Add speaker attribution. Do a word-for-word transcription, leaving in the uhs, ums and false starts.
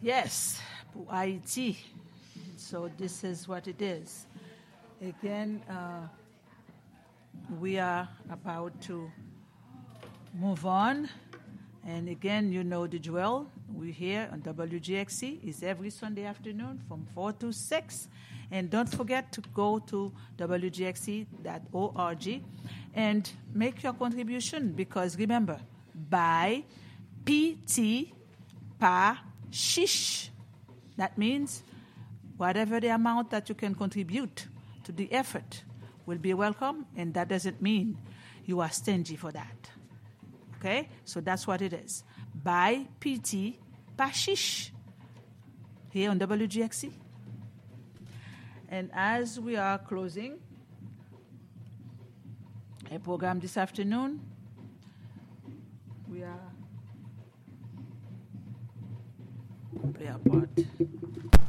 Speaker 1: Yes, Haiti. So this is what it is. Again, uh, we are about to move on. And again, you know the drill. We're here on W G X C. It's every Sunday afternoon from four to six. And don't forget to go to W G X C dot org and make your contribution because remember, buy P T pa shish. That means whatever the amount that you can contribute to the effort will be welcome, and that doesn't mean you are stingy for that. Okay? So that's what it is. Buy P T pa shish here on W G X C. And as we are closing a program this afternoon, we are play our part.